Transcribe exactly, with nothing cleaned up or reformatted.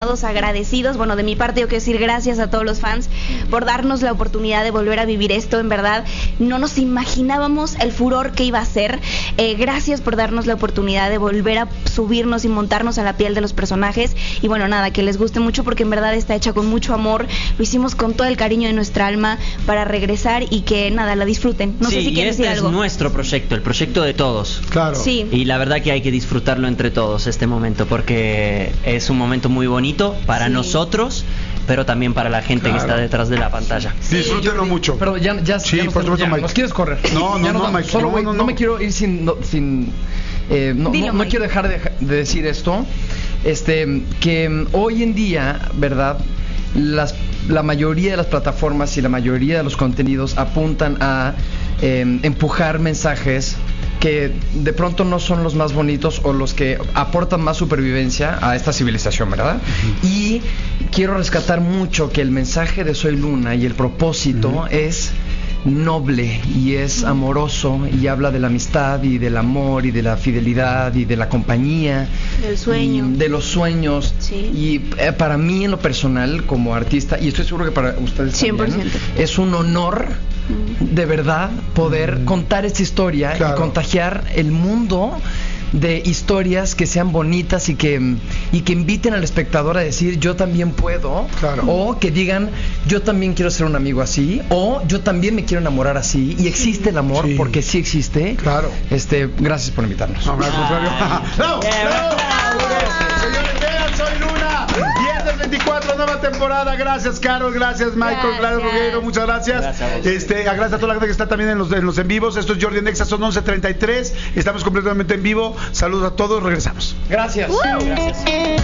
todos agradecidos. Bueno, de mi parte yo quiero decir gracias a todos los fans por darnos la oportunidad de volver a vivir esto. En verdad, no nos imaginábamos el furor que iba a ser. Eh, gracias por darnos la oportunidad de volver a subirnos y montarnos a la piel de los personajes. Y bueno, nada, que les guste mucho porque en verdad está hecha con mucho amor. Lo hicimos con todo el cariño de nuestra alma para regresar y que nada, la disfruten. No sí, sé si quieren este decir algo. Es nuestro proyecto, el proyecto de todos. Claro. Sí. Y la verdad que hay que disfrutarlo entre todos este momento porque es un momento muy bonito para Sí. nosotros, pero también para la gente Claro. que está detrás de la pantalla. Sí, disfrútenlo mucho. Pero ya, ya, Sí, ya nos, por supuesto, ya, Mike. nos quieres correr. No, no, Ya no, nos- Mike, Solo, no, güey, no, no, no. me quiero ir sin... No, sin eh, no, Dilo, no, no Mike. quiero dejar de, de decir esto. Este, que mm, hoy en día, ¿verdad? Las, la mayoría de las plataformas y la mayoría de los contenidos apuntan a eh, empujar mensajes que de pronto no son los más bonitos o los que aportan más supervivencia a esta civilización, ¿verdad? Uh-huh. Y quiero rescatar mucho que el mensaje de Soy Luna y el propósito uh-huh. es noble y es amoroso y habla de la amistad y del amor y de la fidelidad y de la compañía, del sueño, de los sueños. Sí. Y eh, para mí en lo personal como artista, y estoy seguro que para ustedes cien por ciento también, es un honor de verdad poder mm. contar esta historia, claro, y contagiar el mundo de historias que sean bonitas y que y que inviten al espectador a decir yo también puedo, claro, o que digan yo también quiero ser un amigo así, o yo también me quiero enamorar así, y existe el amor, sí, porque sí existe. Claro. Este, gracias por invitarnos. No, al contrario. ¡No! Señores, vean, Soy Luna. Viernes veinticuatro, nueva temporada. Gracias, Carol. Gracias, Michael. Gracias, Ruguero. Muchas gracias. Gracias, este, gracias a toda la gente que está también en los, en los en vivos. Esto es Jordi Nexa, son once treinta y tres. Estamos completamente en vivo. Saludos a todos. Regresamos. Gracias. Uh. Gracias.